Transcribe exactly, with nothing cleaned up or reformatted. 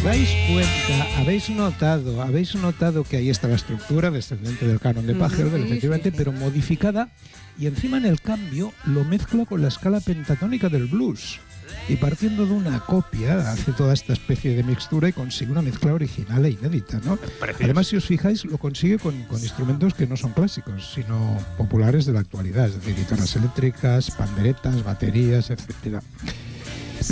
dais cuenta, habéis notado, habéis notado que ahí está la estructura descendente del canon de Pachelbel, efectivamente, pero modificada, y encima en el cambio lo mezcla con la escala pentatónica del blues. Y partiendo de una copia, hace toda esta especie de mixtura y consigue una mezcla original e inédita, ¿no? Precioso. Además, si os fijáis, lo consigue con, con instrumentos que no son clásicos, sino populares de la actualidad, es decir, guitarras eléctricas, panderetas, baterías, etcétera.